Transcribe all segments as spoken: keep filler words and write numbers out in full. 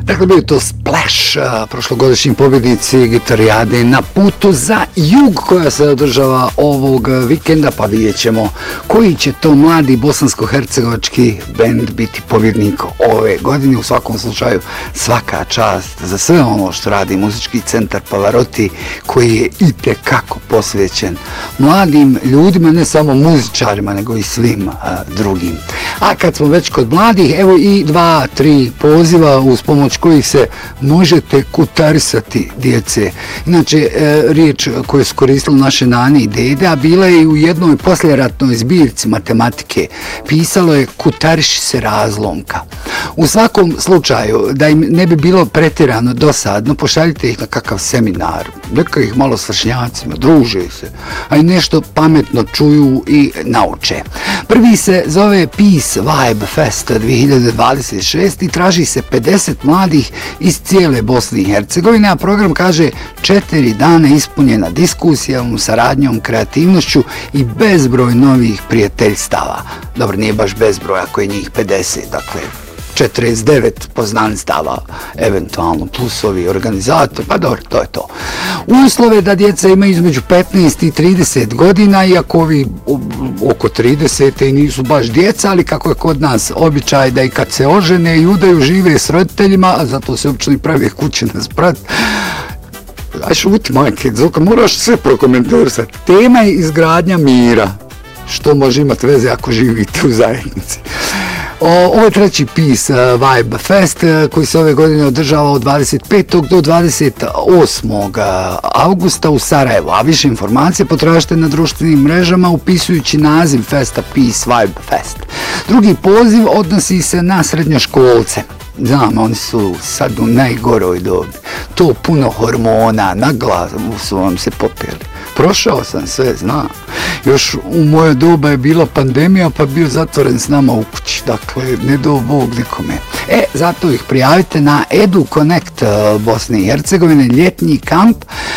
Dakle, bio je to Splash, prošlogodišnji pobjednici gitarijade na putu za jug koja se održava ovog vikenda, pa vidjet ćemo koji će to mladi bosansko-hercegovački bend biti pobjednik ove godine. U svakom slučaju svaka čast za sve ono što radi muzički centar Pavarotti, koji je itekako posvećen mladim ljudima, ne samo muzičarima nego i svim a, drugim. A kad smo već kod mladih, evo i dva, tri poziva uz pomoć kojih se možete kutarisati djece. Inače, e, riječ koju su koristili naše nane i dede, a bila je i u jednoj posljeratnoj zbirci matematike. Pisalo je kutariši se razlomka. U svakom slučaju, da im ne bi bilo pretjerano dosadno, pošaljite ih na kakav seminar. Neka ih malo s vršnjacima, druže se, a i nešto pametno čuju i nauče. Prvi se zove Peace Vibe Fest dvije hiljade dvadeset šeste i traži se pedeset mladih iz cijele Bosne i Hercegovine, a program kaže četiri dana ispunjena diskusijom, saradnjom, kreativnošću i bezbroj novih prijateljstava. Dobro, nije baš bezbroj ako je njih pedeset, dakle četrdeset devet poznanstava, eventualno plus ovi organizator, pa dobro, to je to. Uslove da djeca imaju između petnaest i trideset godina, iako ovi oko trideset i nisu baš djeca, ali kako je kod nas običaj da i kad se ožene i udaju žive s roditeljima, a zato se uopće i pravi kuće na sprat. Aj šuti, majke, Zoka, moraš sve prokomentarisati. Tema je izgradnja mira, što može imati veze ako živite u zajednici. Ovo je treći Peace Vibe Fest koji se ove godine održava od dvadeset petog do dvadeset osmog augusta u Sarajevu, a više informacije potražite na društvenim mrežama upisujući naziv festa Peace Vibe Fest. Drugi poziv odnosi se na srednjoškolce. Znam, oni su sad u najgoroj dobi. To puno hormona, na glavu su vam se popeli. Prošao sam sve, znam. Još u moje doba je bila pandemija, pa bio zatvoren s nama u kući. Dakle, ne do Bog nikome. E, zato ih prijavite na Edu Connect Bosne i Hercegovine, ljetni kamp,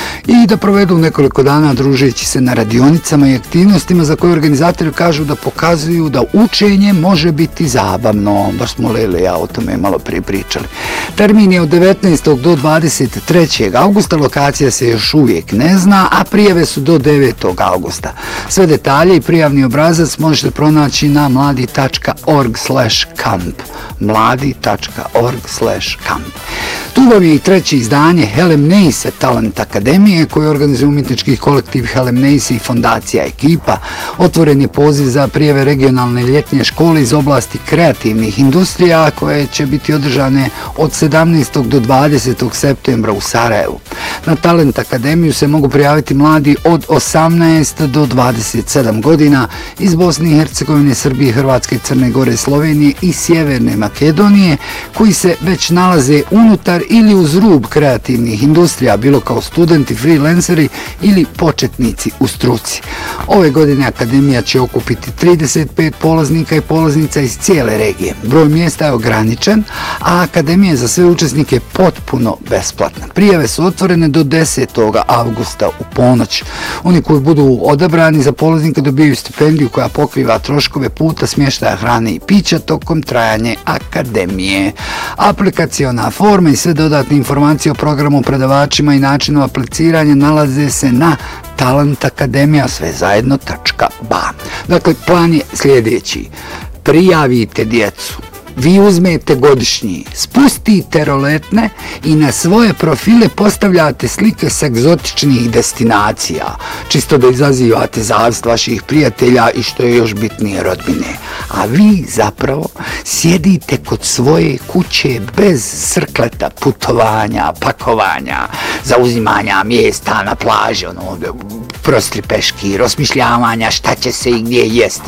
i da provedu nekoliko dana družeći se na radionicama i aktivnostima za koje organizatori kažu da pokazuju da učenje može biti zabavno. Baš smo Lele ja o tome malo prije pričali. Termin je od devetnaestog do dvadeset trećeg augusta, lokacija se još uvijek ne zna, a prijave su do devetog augusta. Sve detalje i prijavni obrazac možete pronaći na mladi tačka org slash kamp. mladi tačka org slash kamp. Tu vam je i treće izdanje Helen Neise Talent Akademije koje organizuje umjetnički kolektiv Helen Neise i fondacija Ekipa. Otvoren je poziv za prijave regionalne ljetnje škole iz oblasti kreativnih industrija koje će biti održane od sedamnaestog do dvadesetog septembra u Sarajevu. Na Talent Akademiju se mogu prijaviti mladi od osamnaest do dvadeset sedam godina iz Bosne i Hercegovine, Srbije, Hrvatske, Crne Gore, Slovenije i Sjeverne Makedonije koji se već nalaze unutar ili uz rub kreativnih industrija, bilo kao studenti, freelanceri ili početnici u struci. Ove godine Akademija će okupiti trideset pet polaznika i polaznica iz cijele regije. Broj mjesta je ograničen, a Akademija je za sve učesnike potpuno besplatna. Prijave su otvorene do desetog avgusta u ponoć. Oni koji budu odabrani za polaznike dobijaju stipendiju koja pokriva troškove puta, smještaja, hrane i pića tokom trajanja Akademije. Aplikaciona forma i sve dodatne informacije o programu, predavačima i načinu apliciranja nalaze se na talentakademija sve zajedno tačka ba. Dakle, plan je sljedeći. Prijavite djecu. Vi uzmete godišnji, spustite roletne i na svoje profile postavljate slike s egzotičnih destinacija, čisto da izazivate zavist vaših prijatelja i što je još bitnije rodbine. A vi zapravo sjedite kod svoje kuće bez srkleta putovanja, pakovanja, zauzimanja mjesta na plaži, ono, prostri peški, rozmišljavanja šta će se i gdje jesti